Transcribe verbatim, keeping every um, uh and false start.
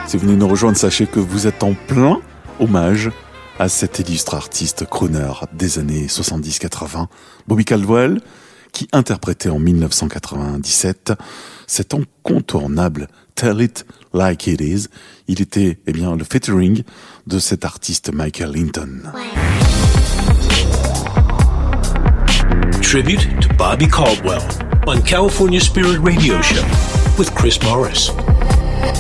Si vous venez nous rejoindre, sachez que vous êtes en plein hommage à cet illustre artiste crooner des années soixante-dix quatre-vingts, Bobby Caldwell, qui interprétait en mille neuf cent quatre-vingt-dix-sept cet incontournable Tell It Like It Is. Il était eh bien le featuring de cet artiste Michael Linton. Tribute to Bobby Caldwell on California Spirit Radio Show with Chris Morris.